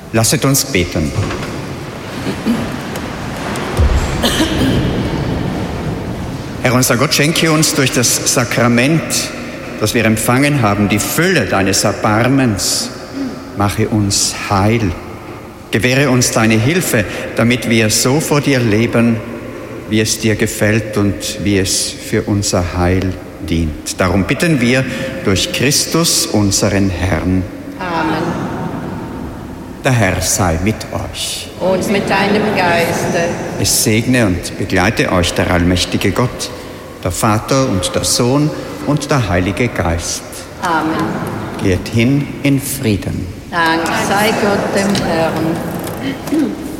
Lasset uns beten. Herr unser Gott, schenke uns durch das Sakrament, das wir empfangen haben, die Fülle deines Erbarmens. Mache uns heil. Gewähre uns deine Hilfe, damit wir so vor dir leben, wie es dir gefällt und wie es für unser Heil dient. Darum bitten wir durch Christus, unseren Herrn. Amen. Der Herr sei mit euch. Und mit deinem Geiste. Es segne und begleite euch der allmächtige Gott, der Vater und der Sohn und der Heilige Geist. Amen. Geht hin in Frieden. Dank sei Gott dem Herrn.